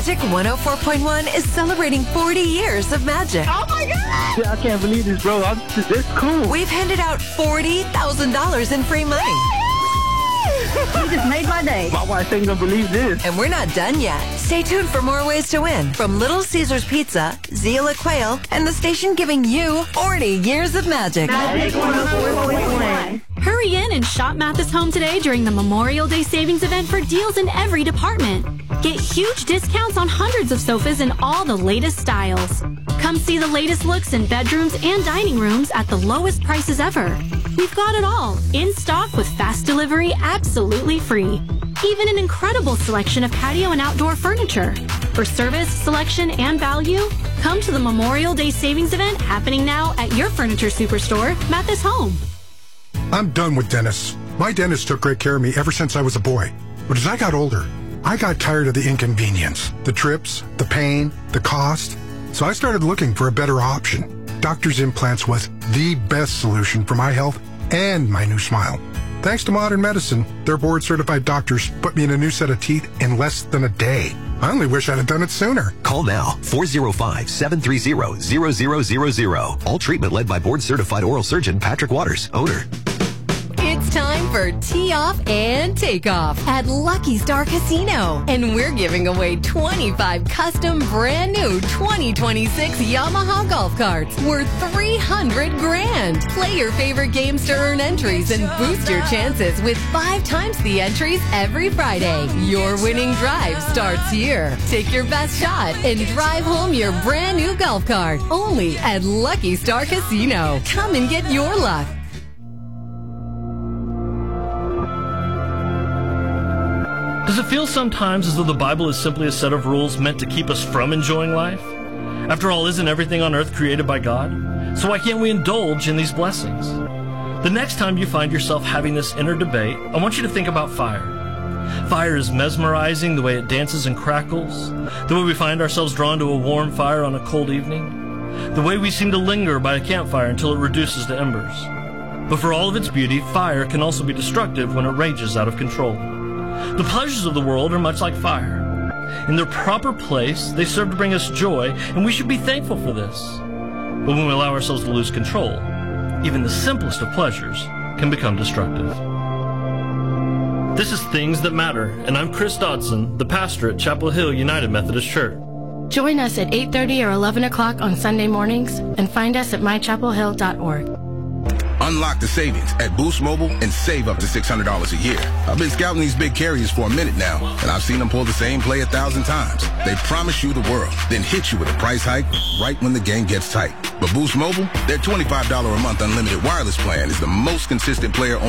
Magic 104.1 is celebrating 40 years of Magic. Oh my God! Yeah, I can't believe this, bro. This cool. We've handed out $40,000 in free money. You just made my day. My wife ain't gonna believe this. And we're not done yet. Stay tuned for more ways to win from Little Caesars Pizza, Zila Quail, and the station giving you 40 years of magic. Magic 104.1. Hurry in and shop Mathis Home today during the Memorial Day Savings Event for deals in every department. Get huge discounts on hundreds of sofas in all the latest styles. Come see the latest looks in bedrooms and dining rooms at the lowest prices ever. We've got it all, in stock with fast delivery absolutely free. Even an incredible selection of patio and outdoor furniture. For service, selection, and value, come to the Memorial Day Savings Event happening now at your furniture superstore, Mathis Home. I'm done with dentists. My dentist took great care of me ever since I was a boy. But as I got older, I got tired of the inconvenience, the trips, the pain, the cost. So I started looking for a better option. Doctor's Implants was the best solution for my health and my new smile. Thanks to modern medicine, their board-certified doctors put me in a new set of teeth in less than a day. I only wish I'd have done it sooner. Call now, 405-730-0000. All treatment led by board-certified oral surgeon Patrick Waters, owner. It's time for Tee Off and Takeoff at Lucky Star Casino. And we're giving away 25 custom brand new 2026 Yamaha golf carts worth $300 grand. Play your favorite games to earn entries and boost your chances with 5 times the entries every Friday. Your winning drive starts here. Take your best shot and drive home your brand new golf cart. Only at Lucky Star Casino. Come and get your luck. Does it feel sometimes as though the Bible is simply a set of rules meant to keep us from enjoying life? After all, isn't everything on earth created by God? So why can't we indulge in these blessings? The next time you find yourself having this inner debate, I want you to think about fire. Fire is mesmerizing, the way it dances and crackles, the way we find ourselves drawn to a warm fire on a cold evening, the way we seem to linger by a campfire until it reduces to embers. But for all of its beauty, fire can also be destructive when it rages out of control. The pleasures of the world are much like fire. In their proper place, they serve to bring us joy, and we should be thankful for this. But when we allow ourselves to lose control, even the simplest of pleasures can become destructive. This is Things That Matter, and I'm Chris Dodson, the pastor at Chapel Hill United Methodist Church. Join us at 8:30 or 11 o'clock on Sunday mornings and find us at mychapelhill.org. Unlock the savings at Boost Mobile and save up to $600 a year. I've been scouting these big carriers for a minute now, and I've seen them pull the same play 1,000 times. They promise you the world, then hit you with a price hike right when the game gets tight. But Boost Mobile, their $25 a month unlimited wireless plan is the most consistent player on